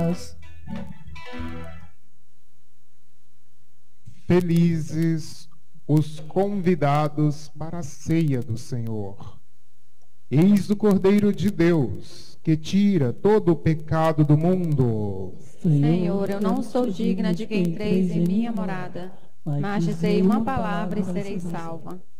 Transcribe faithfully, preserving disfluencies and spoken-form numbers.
paz. Felizes os convidados para a ceia do Senhor. Eis o Cordeiro de Deus, que tira todo o pecado do mundo. Senhor, eu não sou digna de que entreis em minha morada, mas dizei uma palavra e serei salva.